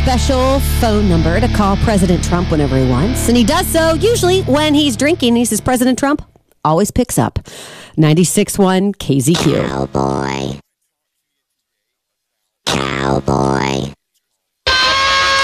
special phone number to call President Trump whenever he wants. And he does so usually when he's drinking. He says President Trump always picks up 96.1 KZQ. Cowboy. Cowboy.